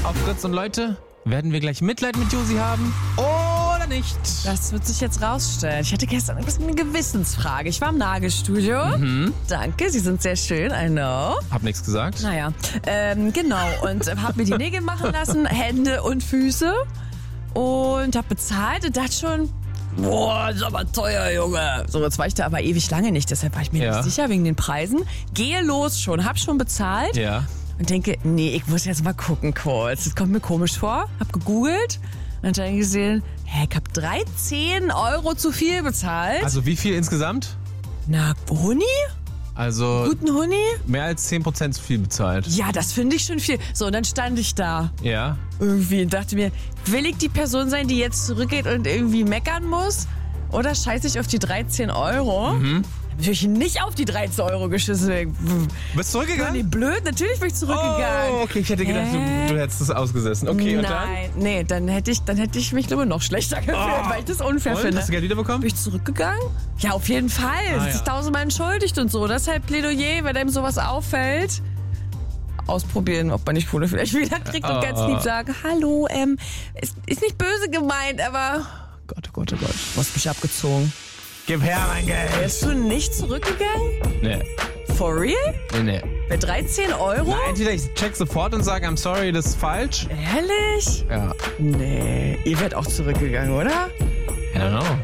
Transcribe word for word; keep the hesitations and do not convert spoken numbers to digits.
auf Fritz. Und Leute, werden wir gleich Mitleid mit Josi haben oder nicht? Das wird sich jetzt rausstellen. Ich hatte gestern ein bisschen eine Gewissensfrage. Ich war im Nagelstudio. Mhm. Danke, Sie sind sehr schön, I know. Hab nichts gesagt. Naja, ähm, genau. Und äh, hab mir die Nägel machen lassen, Hände und Füße. Und hab bezahlt und dachte schon, boah, ist aber teuer, Junge. So, jetzt war ich da aber ewig lange nicht, deshalb war ich mir Ja. nicht sicher wegen den Preisen. Gehe los schon, hab schon bezahlt. Ja. Und denke, nee, ich muss jetzt mal gucken kurz. Das kommt mir komisch vor. Hab gegoogelt und dann gesehen, hä, ich hab dreizehn Euro zu viel bezahlt. Also wie viel insgesamt? Na, Huni? Also Guten Huni? mehr als zehn Prozent zu viel bezahlt. Ja, das finde ich schon viel. So, und dann stand ich da Ja. irgendwie und dachte mir, will ich die Person sein, die jetzt zurückgeht und irgendwie meckern muss? Oder scheiße ich auf die dreizehn Euro? Mhm. Natürlich nicht auf die dreizehn Euro geschissen. Bist du War zurückgegangen? die blöd? Natürlich bin ich zurückgegangen. Oh, okay, ich hätte gedacht, Hä? du, du hättest das ausgesessen. Okay, und dann? Nein, nee, dann hätte ich, dann hätte ich mich glaube ich noch schlechter gefühlt, Oh. weil ich das unfair Und, finde. hast du Geld wiederbekommen? Bin ich zurückgegangen? Ja, auf jeden Fall. Ah, Es ist ja. tausendmal entschuldigt und so. Deshalb Plädoyer, wenn einem sowas auffällt, ausprobieren, ob man nicht Kohle vielleicht wieder kriegt und Oh. ganz lieb sagen, hallo, ähm, ist, ist nicht böse gemeint, aber Gott, oh Gott, oh Gott. du hast mich abgezogen. Gib her mein Geld. Wärst du nicht zurückgegangen? Nee, For real? nee, nee. Bei dreizehn Euro? Na, entweder ich check sofort und sage, I'm sorry, das ist falsch. Ehrlich? Ja. Nee, ihr wärt auch zurückgegangen, oder? I don't know.